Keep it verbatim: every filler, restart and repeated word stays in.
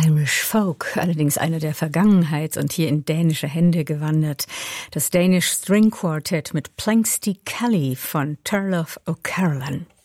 Irish Folk, allerdings eine der Vergangenheit und hier in dänische Hände gewandert. Das Danish String Quartet mit Planxty Kelly von Turlough O'Carolan.